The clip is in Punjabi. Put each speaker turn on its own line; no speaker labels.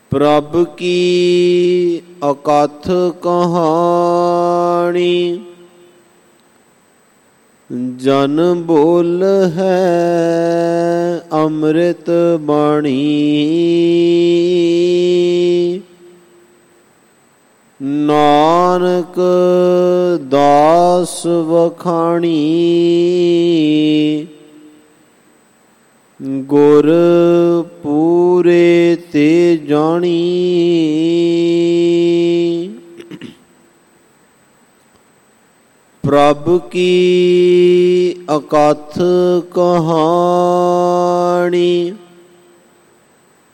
ਪ੍ਰਭ ਕੀ ਅਕਥ ਕਹਾਣੀ, ਜਨ ਬੋਲ ਹੈ ਅੰਮ੍ਰਿਤ ਬਾਣੀ। ਨਾਨਕ ਦਾਸ ਵਖਾਣੀ, ਗੁਰ ਪੂਰੇ ਤੇ ਜਾਣੀ। ਪ੍ਰਭ ਕੀ ਅਕਥ ਕਹਾਣੀ,